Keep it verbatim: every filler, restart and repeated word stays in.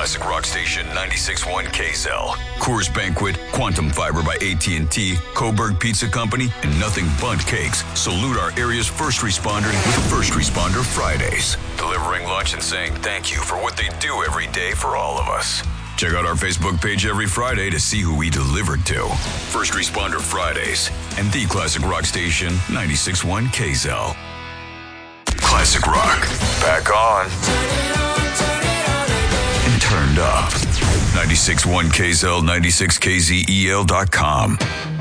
classic rock station ninety-six point one K Z L. Coors Banquet, Quantum Fiber by A T and T, Coburg Pizza Company, and Nothing Bundt Cakes salute our area's first responders with First Responder Fridays. Delivering lunch and saying thank you for what they do every day for all of us. Check out our Facebook page every Friday to see who we delivered to. First Responder Fridays and the classic rock station ninety-six point one K Z L. Classic rock. Back on. And turned up. ninety-six point one K Z L, ninety-six K Z E L dot com.